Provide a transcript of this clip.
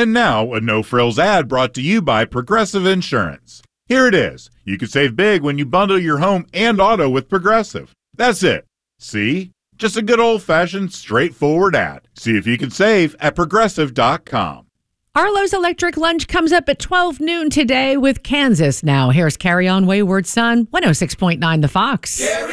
And now, a no-frills ad brought to you by Progressive Insurance. Here it is. You can save big when you bundle your home and auto with Progressive. That's it. See? Just a good old-fashioned, straightforward ad. See if you can save at Progressive.com. Arlo's Electric Lunch comes up at 12 noon today with Kansas. Now, here's Carry On Wayward Son, 106.9 The Fox.